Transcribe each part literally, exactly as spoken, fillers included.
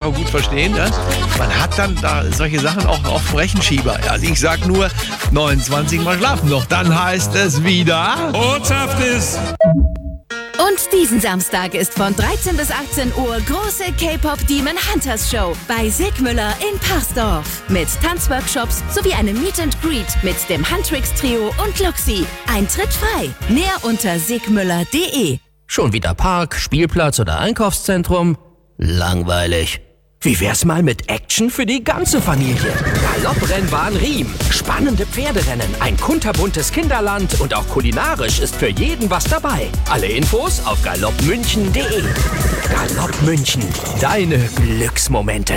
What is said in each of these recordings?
aber gut verstehen. Ne? Man hat dann da solche Sachen auch auf Rechenschieber. Also ich sag nur neunundzwanzig Mal schlafen noch. Dann heißt es wieder... Ortschaft ist... Und diesen Samstag ist von dreizehn bis achtzehn Uhr große K-Pop Demon Hunters Show bei Sigmüller in Parsdorf. Mit Tanzworkshops sowie einem Meet and Greet mit dem Huntrix Trio und Luxi. Eintritt frei. Mehr unter sigmüller punkt de. Schon wieder Park, Spielplatz oder Einkaufszentrum? Langweilig. Wie wär's mal mit Action für die ganze Familie? Galopprennbahn Riem, spannende Pferderennen, ein kunterbuntes Kinderland und auch kulinarisch ist für jeden was dabei. Alle Infos auf galopp münchen punkt de. Galopp München, deine Glücksmomente.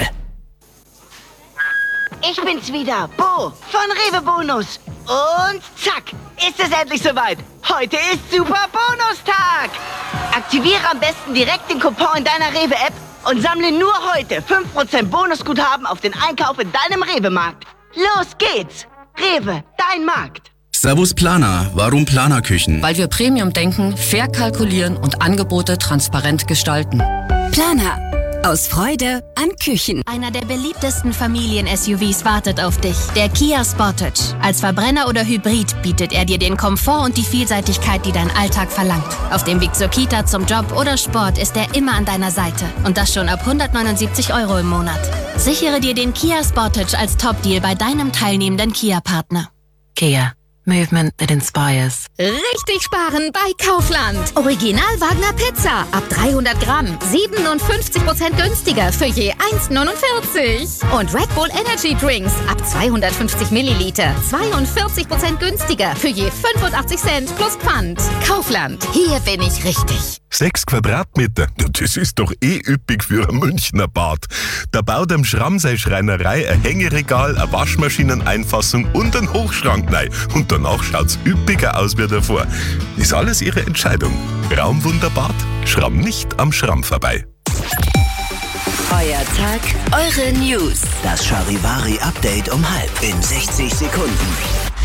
Ich bin's wieder, Bo von Rewe Bonus. Und zack, ist es endlich soweit. Heute ist Super Bonustag. Aktiviere am besten direkt den Coupon in deiner Rewe-App und sammle nur heute fünf Prozent Bonusguthaben auf den Einkauf in deinem Rewe-Markt. Los geht's! Rewe, dein Markt. Servus Planer. Warum Planerküchen? Weil wir Premium denken, fair kalkulieren und Angebote transparent gestalten. Planer. Aus Freude an Küchen. Einer der beliebtesten Familien-S U Vs wartet auf dich. Der Kia Sportage. Als Verbrenner oder Hybrid bietet er dir den Komfort und die Vielseitigkeit, die dein Alltag verlangt. Auf dem Weg zur Kita, zum Job oder Sport ist er immer an deiner Seite. Und das schon ab hundertneunundsiebzig Euro im Monat. Sichere dir den Kia Sportage als Top-Deal bei deinem teilnehmenden Kia-Partner. Kia. Movement that inspires. Richtig sparen bei Kaufland. Original Wagner Pizza. Ab dreihundert Gramm. siebenundfünfzig Prozent günstiger für je eins neunundvierzig. Und Red Bull Energy Drinks. Ab zweihundertfünfzig Milliliter. zweiundvierzig Prozent günstiger für je fünfundachtzig Cent plus Pfand. Kaufland. Hier bin ich richtig. Sechs Quadratmeter, das ist doch eh üppig für ein Münchner Bad. Da baut am Schramsei Schreinerei ein Hängeregal, eine Waschmaschineneinfassung und einen Hochschrank rein. Und danach schaut's üppiger aus wie davor. Ist alles ihre Entscheidung. Raumwunderbad? Schramm nicht am Schramm vorbei. Euer Tag, eure News. Das Charivari-Update um halb in sechzig Sekunden.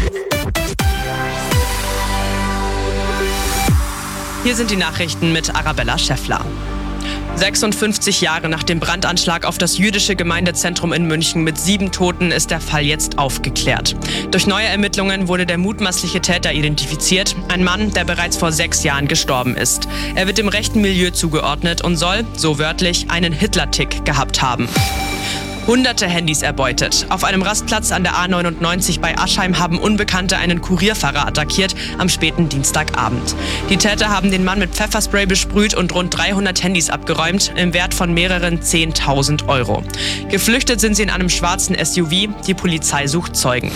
Hier sind die Nachrichten mit Arabella Schäffler. sechsundfünfzig Jahre nach dem Brandanschlag auf das jüdische Gemeindezentrum in München mit sieben Toten ist der Fall jetzt aufgeklärt. Durch neue Ermittlungen wurde der mutmaßliche Täter identifiziert, ein Mann, der bereits vor sechs Jahren gestorben ist. Er wird dem rechten Milieu zugeordnet und soll, so wörtlich, einen Hitler-Tick gehabt haben. Hunderte Handys erbeutet. Auf einem Rastplatz an der A neunundneunzig bei Aschheim haben Unbekannte einen Kurierfahrer attackiert am späten Dienstagabend. Die Täter haben den Mann mit Pfefferspray besprüht und rund dreihundert Handys abgeräumt, im Wert von mehreren zehntausend Euro. Geflüchtet sind sie in einem schwarzen S U V, die Polizei sucht Zeugen.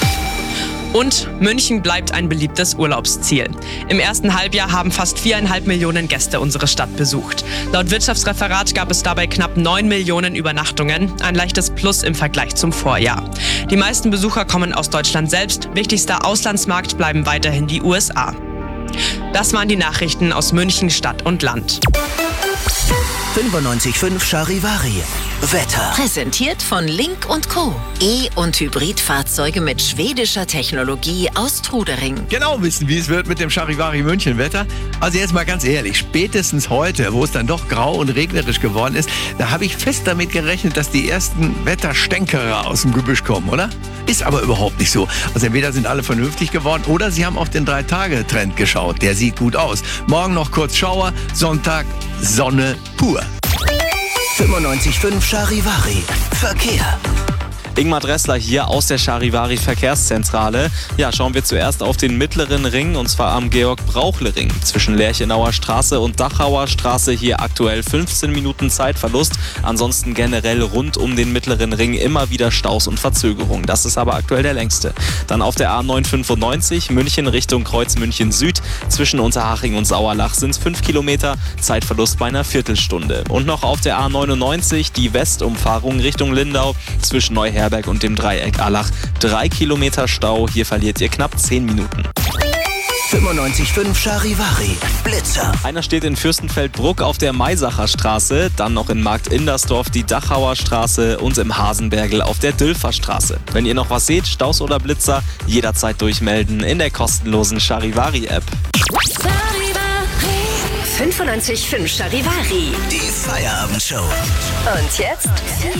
Und München bleibt ein beliebtes Urlaubsziel. Im ersten Halbjahr haben fast viereinhalb Millionen Gäste unsere Stadt besucht. Laut Wirtschaftsreferat gab es dabei knapp neun Millionen Übernachtungen, ein leichtes Plus im Vergleich zum Vorjahr. Die meisten Besucher kommen aus Deutschland selbst, wichtigster Auslandsmarkt bleiben weiterhin die U S A. Das waren die Nachrichten aus München, Stadt und Land. fünfundneunzig Komma fünf Charivari. Wetter. Präsentiert von Link und Co. E- und Hybridfahrzeuge mit schwedischer Technologie aus Trudering. Genau wissen, wie es wird mit dem Charivari München Wetter. Also jetzt mal ganz ehrlich, spätestens heute, wo es dann doch grau und regnerisch geworden ist, da habe ich fest damit gerechnet, dass die ersten Wetterstänkerer aus dem Gebüsch kommen, oder? Ist aber überhaupt nicht so. Also entweder sind alle vernünftig geworden oder sie haben auf den drei-Tage-Trend geschaut. Der sieht gut aus. Morgen noch kurz Schauer, Sonntag Sonne pur. fünfundneunzig Komma fünf Charivari. Verkehr. Ingmar Dressler hier aus der Charivari Verkehrszentrale. Ja, schauen wir zuerst auf den mittleren Ring und zwar am Georg-Brauchle-Ring. Zwischen Lerchenauer Straße und Dachauer Straße hier aktuell fünfzehn Minuten Zeitverlust. Ansonsten generell rund um den mittleren Ring immer wieder Staus und Verzögerungen. Das ist aber aktuell der längste. Dann auf der A neunhundertfünfundneunzig München Richtung Kreuz München Süd. Zwischen Unterhaching und Sauerlach sind es fünf Kilometer. Zeitverlust bei einer Viertelstunde. Und noch auf der A neunundneunzig die Westumfahrung Richtung Lindau. Zwischen Neuherberg und dem Dreieck Allach. Drei Kilometer Stau, hier verliert ihr knapp zehn Minuten. fünfundneunzig Komma fünf Charivari. Blitzer. Einer steht in Fürstenfeldbruck auf der Maisacher Straße, dann noch in Markt-Indersdorf die Dachauer Straße und im Hasenbergel auf der Dülfer Straße. Wenn ihr noch was seht, Staus oder Blitzer, jederzeit durchmelden in der kostenlosen Charivari-App. fünfundneunzig Komma fünf Charivari. Die Feierabendshow. Und jetzt